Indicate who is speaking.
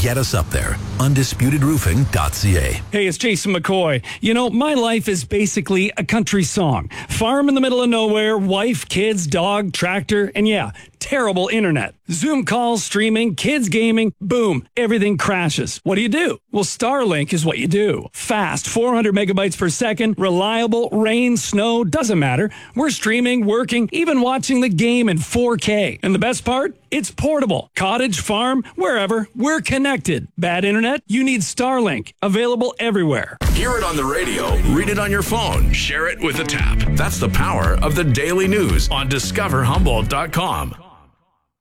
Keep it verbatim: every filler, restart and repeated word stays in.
Speaker 1: Get us up there. undisputed roofing dot c a.
Speaker 2: Hey, it's Jason McCoy. You know, my life is basically a country song. Farm in the middle of nowhere, wife, kids, dog, tractor, and yeah, terrible internet. Zoom calls, streaming, kids gaming, boom, everything crashes. What do you do? Well, Starlink is what you do. Fast, four hundred megabytes per second, reliable, rain, snow, doesn't matter. We're streaming, working, even watching the game in four K. And the best part? It's portable. Cottage, farm, wherever, we're connected. Bad internet? You need Starlink. Available everywhere.
Speaker 1: Hear it on the radio, read it on your phone, share it with a tap. That's the power of the daily news on discover humboldt dot com.